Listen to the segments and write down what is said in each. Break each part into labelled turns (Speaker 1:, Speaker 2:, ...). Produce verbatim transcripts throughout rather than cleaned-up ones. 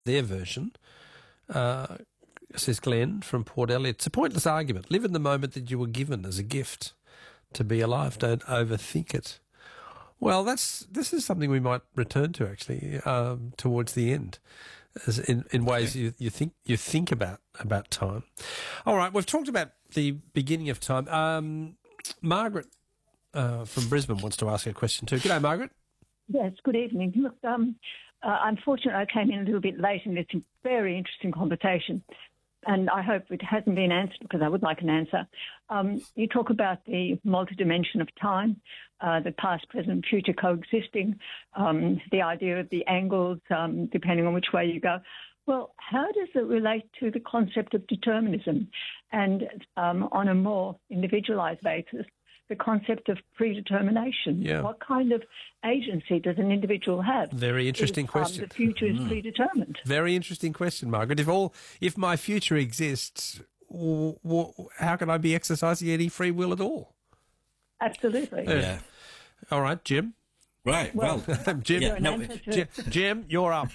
Speaker 1: their version, uh, says Glenn from Port Elliot, it's a pointless argument. Live in the moment that you were given as a gift to be alive. Don't overthink it. Well, that's this is something we might return to actually um, towards the end, as in, in ways you, you think you think about about time. All right, we've talked about the beginning of time. Um, Margaret uh, from Brisbane wants to ask a question too. G'day, Margaret.
Speaker 2: Yes, good evening. Look, um, uh, unfortunately, I came in a little bit late in this very interesting conversation, and I hope it hasn't been answered because I would like an answer. Um, you talk about the multidimension of time, uh, the past, present, future coexisting, um, the idea of the angles, um, depending on which way you go. Well, how does it relate to the concept of determinism and um, on a more individualized basis, the concept of predetermination?
Speaker 1: Yeah.
Speaker 2: What kind of agency does an individual have?
Speaker 1: Very interesting
Speaker 2: if,
Speaker 1: question.
Speaker 2: Um, the future is mm. predetermined.
Speaker 1: Very interesting question, Margaret. If all, if my future exists, w- w- how can I be exercising any free will at all?
Speaker 2: Absolutely.
Speaker 1: Yeah.
Speaker 3: Yeah.
Speaker 1: All right, Jim.
Speaker 3: Right. Well,
Speaker 1: Jim,
Speaker 3: yeah, no,
Speaker 1: Jim, Jim, you're up.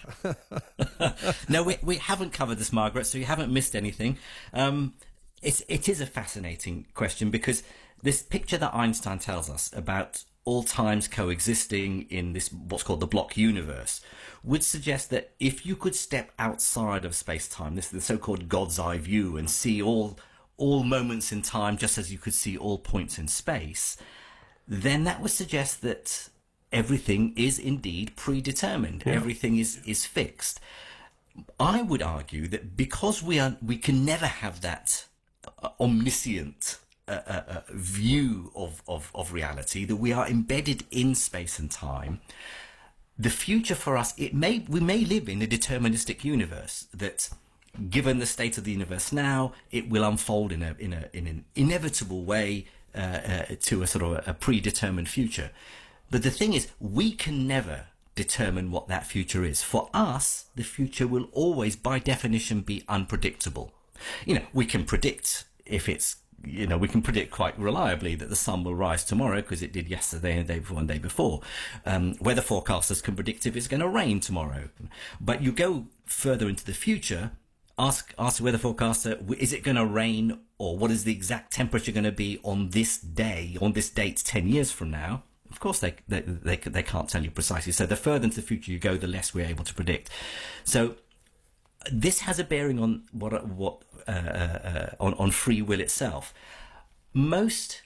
Speaker 3: no, we we haven't covered this, Margaret. So you haven't missed anything. Um, it's it is a fascinating question because this picture that Einstein tells us about all times coexisting in this what's called the block universe would suggest that if you could step outside of space-time, this is the so-called God's eye view, and see all all moments in time just as you could see all points in space, then that would suggest that everything is indeed predetermined. Yeah. Everything is, is fixed. I would argue that because we are, we can never have that uh, omniscient uh, uh, view of, of, of reality, that we are embedded in space and time. The future for us, it may, we may live in a deterministic universe that, given the state of the universe now, it will unfold in a, in a, in an inevitable way, uh, uh, to a sort of a predetermined future. But the thing is, we can never determine what that future is. For us, the future will always, by definition, be unpredictable. You know, we can predict if it's, you know, we can predict quite reliably that the sun will rise tomorrow because it did yesterday and the day before and the day before. Um, weather forecasters can predict if it's going to rain tomorrow. But you go further into the future, ask, ask the weather forecaster, is it going to rain, or what is the exact temperature going to be on this day, on this date ten years from now? Of course, they, they they they can't tell you precisely. So the further into the future you go, the less we're able to predict. So this has a bearing on what what uh, uh, on on free will itself. Most,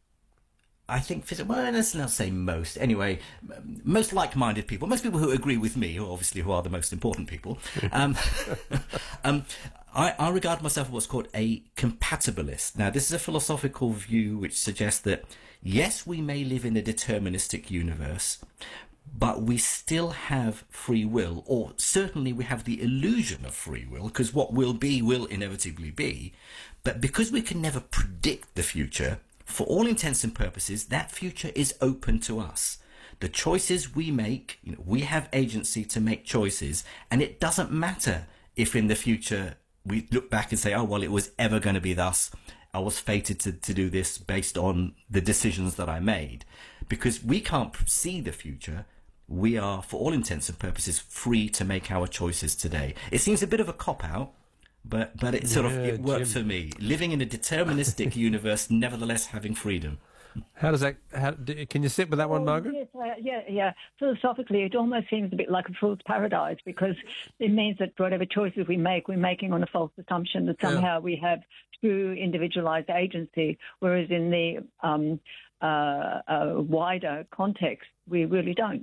Speaker 3: I think, well, let's not say most. Anyway, most like-minded people, most people who agree with me, who obviously who are the most important people. Um, um, I, I regard myself as what's called a compatibilist. Now, this is a philosophical view which suggests that, yes, we may live in a deterministic universe, but we still have free will, or certainly we have the illusion of free will, because what will be will inevitably be. But because we can never predict the future, for all intents and purposes, that future is open to us. The choices we make, you know, we have agency to make choices, and it doesn't matter if in the future we look back and say, oh, well, it was ever going to be thus. I was fated to, to do this based on the decisions that I made. Because we can't see the future, we are, for all intents and purposes, free to make our choices today. It seems a bit of a cop-out, but, but it sort yeah, of, it works Jim. for me. Living in a deterministic universe, nevertheless having freedom.
Speaker 1: How does that, how, do, can you sit with that one, Margaret?
Speaker 2: Yes, uh, yeah, yeah. Philosophically, it almost seems a bit like a fool's paradise because it means that whatever choices we make, we're making on a false assumption that somehow yeah. we have true individualized agency, whereas in the um, uh, uh, wider context, we really don't.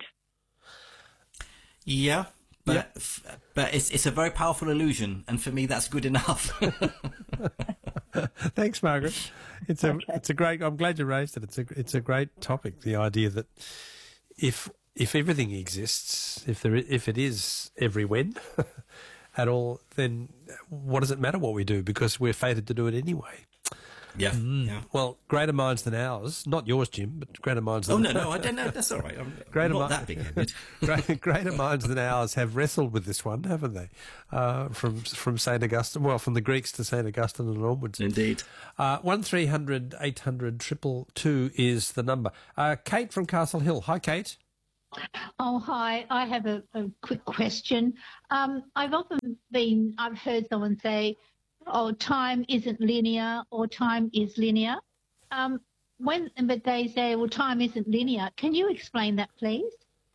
Speaker 3: Yeah. But
Speaker 1: yeah.
Speaker 3: f- but it's it's a very powerful illusion, and for me, that's good enough.
Speaker 1: Thanks, Margaret. It's a
Speaker 2: okay.
Speaker 1: it's a great. I'm glad you raised it. It's a it's a great topic. The idea that if if everything exists, if there if it is every when at all, then what does it matter what we do because we're fated to do it anyway.
Speaker 3: Yeah.
Speaker 1: Mm.
Speaker 3: yeah.
Speaker 1: Well, greater minds than ours. Not yours, Jim, but greater minds than
Speaker 3: Oh, no, no, I don't know. That's all right. I'm,
Speaker 1: greater
Speaker 3: I'm not
Speaker 1: mi-
Speaker 3: that big-headed.
Speaker 1: greater, greater minds than ours have wrestled with this one, haven't they? Uh, from from Saint Augustine, well, from the Greeks to Saint Augustine and onwards.
Speaker 3: Indeed.
Speaker 1: Uh, one three hundred eight hundred triple two is the number. Uh, Kate from Castle Hill. Hi, Kate.
Speaker 4: Oh, hi. I have a, a quick question. Um, I've often been, I've heard someone say, oh, time isn't linear or time is linear. Um, when, but they say, well, time isn't linear. Can you explain that, please?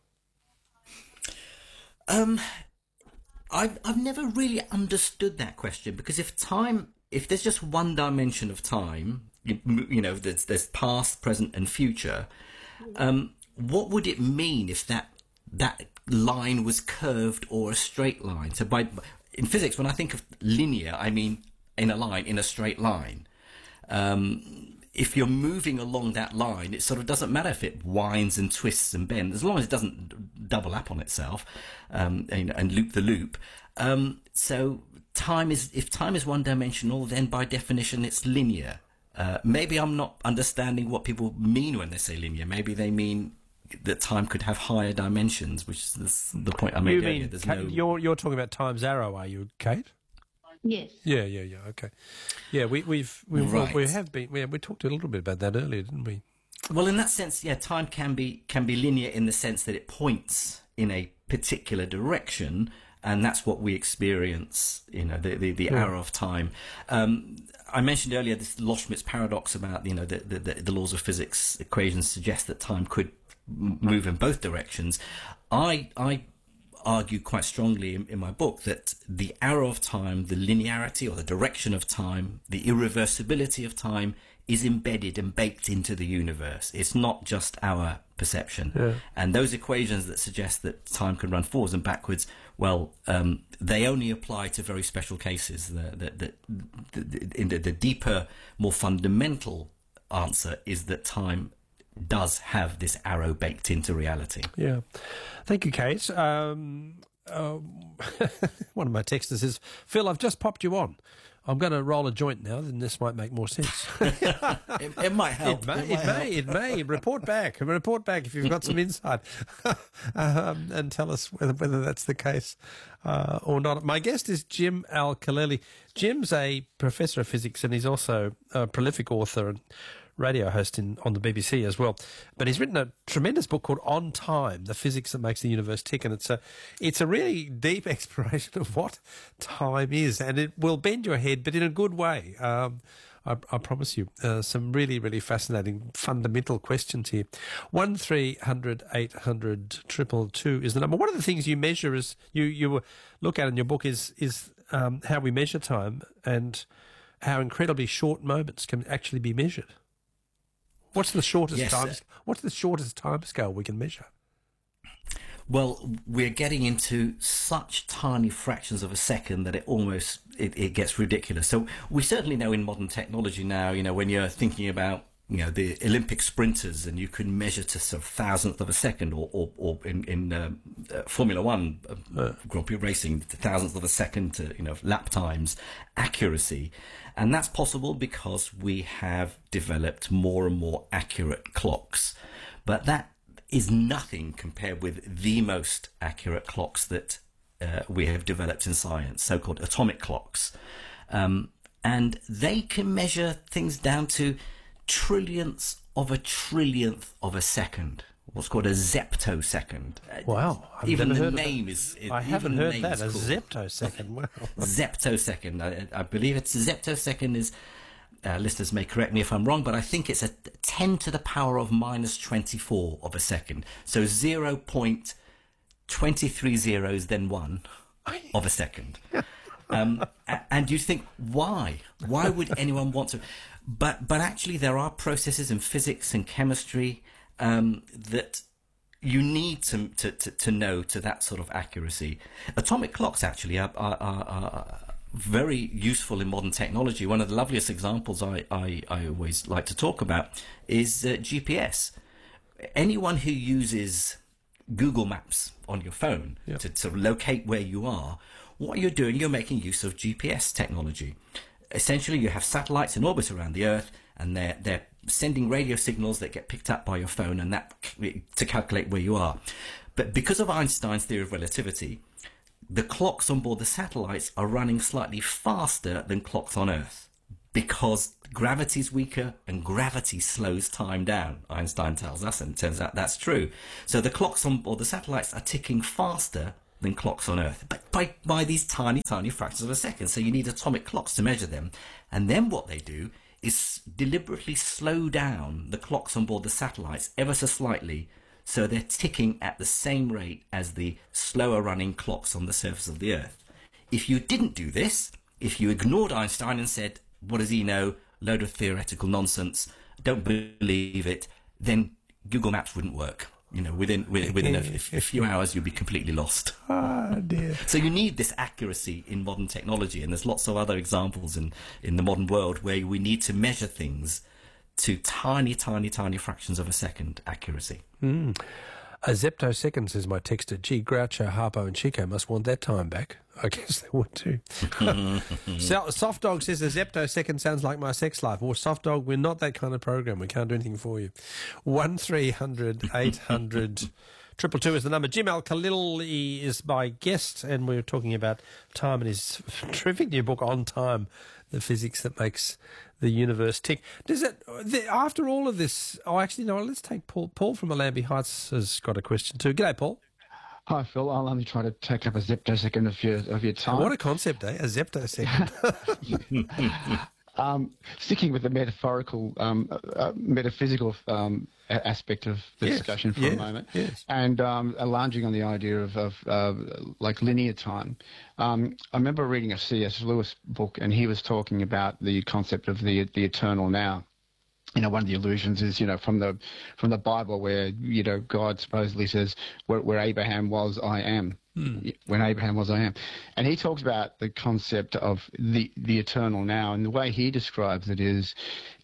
Speaker 3: Um, I've I've never really understood that question, because if time, if there's just one dimension of time, you, you know, there's there's past, present, and future. Um, what would it mean if that that line was curved or a straight line? So by in physics, when I think of linear, I mean in a line, in a straight line. Um, if you're moving along that line, it sort of doesn't matter if it winds and twists and bends, as long as it doesn't double up on itself, um, and, and loop the loop. Um, so time is, if time is one dimensional, then by definition it's linear. Uh, maybe I'm not understanding what people mean when they say linear. Maybe they mean that time could have higher dimensions, which is the, the point I made
Speaker 1: You
Speaker 3: earlier.
Speaker 1: mean
Speaker 3: There's
Speaker 1: Ka-
Speaker 3: no...
Speaker 1: you're you're talking about time's arrow, are you, Kate?
Speaker 4: Yes.
Speaker 1: Yeah, yeah, yeah. Okay. Yeah, we we've we
Speaker 3: Right.
Speaker 1: we have been. We, we talked a little bit about that earlier, didn't we?
Speaker 3: Well, in that sense, yeah, time can be can be linear in the sense that it points in a particular direction, and that's what we experience. You know, the the, the
Speaker 1: Yeah.
Speaker 3: arrow of time. Um, I mentioned earlier this Loschmidt's paradox about, you know, the the, the the laws of physics equations suggest that time could m- move in both directions. I I argue quite strongly in, in my book that the arrow of time, the linearity or the direction of time, the irreversibility of time is embedded and baked into the universe. It's not just our perception.
Speaker 1: Yeah.
Speaker 3: And those equations that suggest that time can run forwards and backwards, well, um, they only apply to very special cases. The, the, the, the, in the, the deeper, more fundamental answer is that time does have this arrow baked into reality.
Speaker 1: Yeah. Thank you, Kate. Um, uh, one of my texters says, Phil, I've just popped you on. I'm going to roll a joint now, then this might make more sense.
Speaker 3: it, it might help.
Speaker 1: It may,
Speaker 3: It
Speaker 1: it,
Speaker 3: might help.
Speaker 1: may, it may. Report back. Report back if you've got some insight, um, and tell us whether, whether that's the case uh, or not. My guest is Jim Al-Khalili. Jim's a professor of physics, and he's also a prolific author and radio host in, on the B B C as well. But he's written a tremendous book called On Time, The Physics That Makes the Universe Tick. And it's a, it's a really deep exploration of what time is. And it will bend your head, but in a good way. Um, I, I promise you. Uh, some really, really fascinating fundamental questions here. one three hundred eight hundred two two two is the number. One of the things you measure is, you, you look at in your book is, is um, how we measure time and how incredibly short moments can actually be measured. What's the shortest
Speaker 3: Yes.
Speaker 1: time? What's the shortest time scale we can measure?
Speaker 3: Well, we're getting into such tiny fractions of a second that it almost it, it gets ridiculous. So we certainly know in modern technology now, you know, when you're thinking about, you know, the Olympic sprinters, and you can measure to sort of thousandth of a second, or or, or in in um, uh, Formula One, uh, Grand Prix racing, the thousandth of a second to, you know, lap times, accuracy. And that's possible because we have developed more and more accurate clocks. But that is nothing compared with the most accurate clocks that uh, we have developed in science, so-called atomic clocks. Um, and they can measure things down to trillionths of a trillionth of a second. What's called a zeptosecond.
Speaker 1: Wow. I've
Speaker 3: Even
Speaker 1: never
Speaker 3: the
Speaker 1: heard of
Speaker 3: name is...
Speaker 1: I
Speaker 3: even
Speaker 1: haven't
Speaker 3: the
Speaker 1: heard
Speaker 3: name
Speaker 1: that.
Speaker 3: is
Speaker 1: A
Speaker 3: cool.
Speaker 1: zeptosecond. Wow.
Speaker 3: Zeptosecond. I, I believe it's zeptosecond is, uh, listeners may correct me if I'm wrong, but I think it's a ten to the power of minus twenty-four of a second. So zero point two three zeros, then one of a second. Um, a- and you think, why? Why would anyone want to? But, but actually there are processes in physics and chemistry um, that you need to, to, to, to know to that sort of accuracy. Atomic clocks actually are, are, are, are very useful in modern technology. One of the loveliest examples I, I, I always like to talk about is uh, G P S. Anyone who uses Google Maps on your phone
Speaker 1: Yep.
Speaker 3: to sort of locate where you are, what you're doing, you're making use of G P S technology. Essentially, you have satellites in orbit around the Earth, and they're they're sending radio signals that get picked up by your phone, and that to calculate where you are. But because of Einstein's theory of relativity, the clocks on board the satellites are running slightly faster than clocks on Earth. because gravity's weaker and gravity slows time down, Einstein tells us, and it turns out that's true. So the clocks on board the satellites are ticking faster than clocks on Earth, but by, by these tiny, tiny fractions of a second. So you need atomic clocks to measure them. And then what they do is deliberately slow down the clocks on board the satellites ever so slightly, so they're ticking at the same rate as the slower running clocks on the surface of the Earth. If you didn't do this, if you ignored Einstein and said, what does he know, load of theoretical nonsense, don't believe it, then Google Maps wouldn't work. You know, within within a, a few hours, you'll be completely lost.
Speaker 1: Ah, dear.
Speaker 3: So you need this accuracy in modern technology, and there's lots of other examples in, in the modern world where we need to measure things to tiny, tiny, tiny fractions of a second accuracy.
Speaker 1: Mm. A zeptosecond, says my texter. Gee, Groucho, Harpo and Chico must want that time back. I guess they would too. So, Soft Dog says a zeptosecond sounds like my sex life. Well, Soft Dog, we're not that kind of program. We can't do anything for you. one three hundred eight hundred Triple two is the number. Jim Al-Khalili is my guest, and we're talking about time and his terrific new book, On Time, the physics that makes the universe tick. Does it, the, after all of this, oh, actually, no, let's take Paul. Paul from Allambie Heights has got a question too. G'day, Paul.
Speaker 5: Hi, Phil. I'll only try to take up a zeptosecond of your, of your time.
Speaker 1: What a concept, eh? A zeptosecond.
Speaker 5: Um, sticking with the metaphorical, um, uh, metaphysical um, a- aspect of the
Speaker 1: yes,
Speaker 5: discussion for
Speaker 1: yes,
Speaker 5: a moment,
Speaker 1: yes.
Speaker 5: and um, lounging on the idea of, of uh, like linear time. Um, I remember reading a C S Lewis book, and he was talking about the concept of the the eternal now. You know, one of the illusions is, you know, from the from the Bible where, you know, God supposedly says, where, where Abraham was, I am. Hmm. When Abraham was, I am. And he talks about the concept of the, the eternal now. And the way he describes it is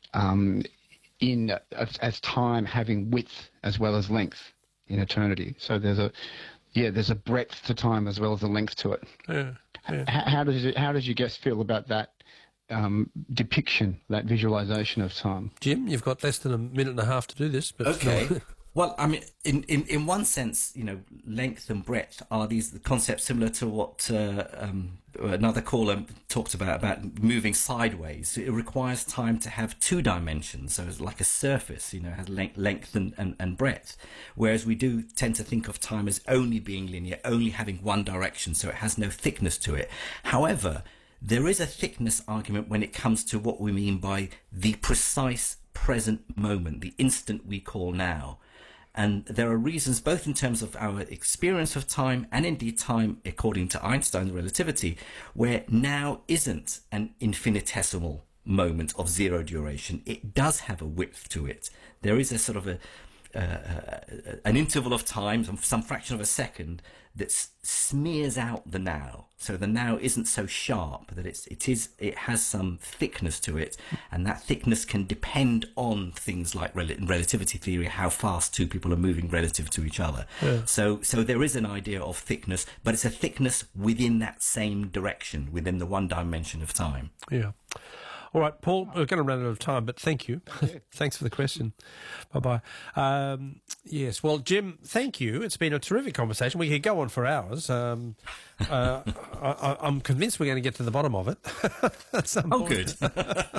Speaker 5: um, in as, as time having width as well as length in eternity. So there's a, yeah, there's a breadth to time as well as a length to it.
Speaker 1: Yeah, yeah.
Speaker 5: How, how does it, how does your guest feel about that um, depiction, that visualization of time?
Speaker 1: Jim, you've got less than a minute and a half to do this. But
Speaker 3: Okay.
Speaker 1: No.
Speaker 3: Well, I mean, in, in, in one sense, you know, length and breadth are these concepts similar to what uh, um, another caller talked about, about moving sideways. It requires time to have two dimensions, so it's like a surface, you know, has length, length and, and, and breadth, whereas we do tend to think of time as only being linear, only having one direction, so it has no thickness to it. However, there is a thickness argument when it comes to what we mean by the precise present moment, the instant we call now. And there are reasons, both in terms of our experience of time and indeed time, according to Einstein's relativity, where now isn't an infinitesimal moment of zero duration. It does have a width to it. There is a sort of a uh, uh, an interval of time, some, some fraction of a second, that s- smears out the now. So the now isn't so sharp that it's it is it has some thickness to it, and that thickness can depend on things like rel- relativity theory, how fast two people are moving relative to each other. Yeah. So so there is an idea of thickness, but it's a thickness within that same direction, within the one dimension of time.
Speaker 1: Yeah. All right, Paul, we're going to run out of time, but thank you. Thanks for the question. Bye-bye. Um, yes, well, Jim, thank you. It's been a terrific conversation. We could go on for hours. Um, uh, I, I'm convinced we're going to get to the bottom of it at some
Speaker 3: oh,
Speaker 1: point.
Speaker 3: good.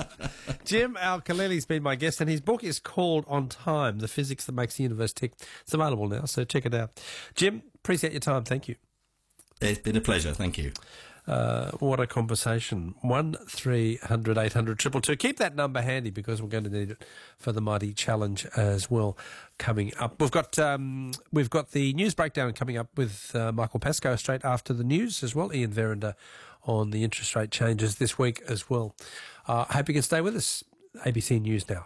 Speaker 1: Jim Al-Khalili's been my guest, and his book is called On Time, The Physics That Makes the Universe Tick. It's available now, so check it out. Jim, appreciate your time. Thank you.
Speaker 3: It's been a pleasure. Thank you.
Speaker 1: Uh, what a conversation. One three hundred eight hundred triple two. Keep that number handy because we're going to need it for the Mighty Challenge as well coming up. We've got um, we've got the news breakdown coming up with uh, Michael Pascoe straight after the news as well. Ian Verinder on the interest rate changes this week as well. I uh, hope you can stay with us. A B C News now.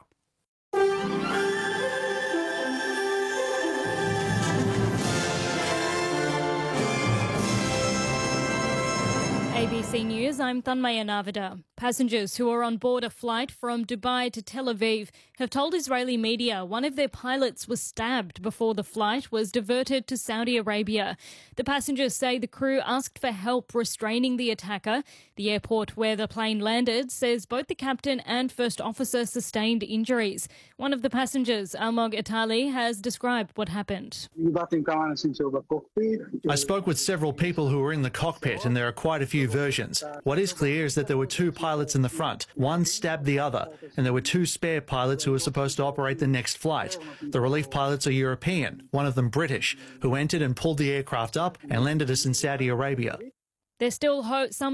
Speaker 6: A B C News, I'm Thanmaya Navida. Passengers who are on board a flight from Dubai to Tel Aviv have told Israeli media one of their pilots was stabbed before the flight was diverted to Saudi Arabia. The passengers say the crew asked for help restraining the attacker. The airport where the plane landed says both the captain and first officer sustained injuries. One of the passengers, Almog Itali, has described what happened.
Speaker 7: I spoke with several people who were in the cockpit, and there are quite a few versions. What is clear is that there were two pilots pilots in the front. One stabbed the other, and there were two spare pilots who were supposed to operate the next flight. The relief pilots are European, one of them British, who entered and pulled the aircraft up and landed us in Saudi Arabia.
Speaker 6: There's still ho- some